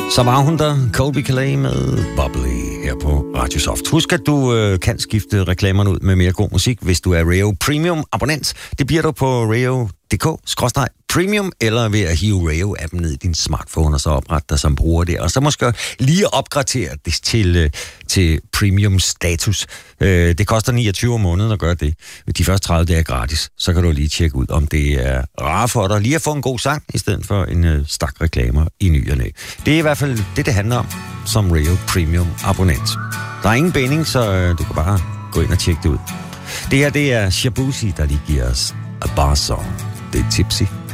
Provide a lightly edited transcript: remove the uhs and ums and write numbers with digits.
Så var hun der, Colby Calais med Bubbly her på Radio Soft. Husk, at du kan skifte reklamerne ud med mere god musik, hvis du er Rayo Premium abonnent. Det bliver du på rayo.dk/premium, eller ved at hive Rayo-appen ned i din smartphone, og så oprette dig som bruger det. Og så måske lige opgradere det til premium status. Det koster 29 om måneden at gøre det. De første 30 dage er gratis. Så kan du lige tjekke ud, om det er rart for dig lige at få en god sang, i stedet for en stak reklamer i ny og næ. Det er i hvert fald det handler om som Rayo Premium abonnent. Der er ingen binding, så du kan bare gå ind og tjekke det ud. Det her, det er Shabuzi, der lige giver os A Bar Song. Det er Tipsy.